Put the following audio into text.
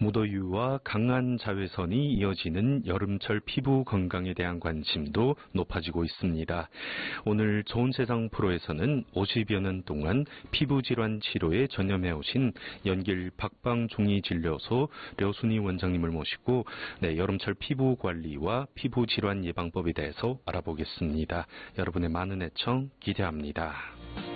무더위와 강한 자외선이 이어지는 여름철 피부 건강에 대한 관심도 높아지고 있습니다. 오늘 좋은 세상 프로에서는 50여 년 동안 피부질환 치료에 전념해오신 연길 박방중이진료소 려순희 원장님을 모시고 여름철 피부 관리와 피부질환 예방법에 대해서 알아보겠습니다. 여러분의 많은 애청 기대합니다.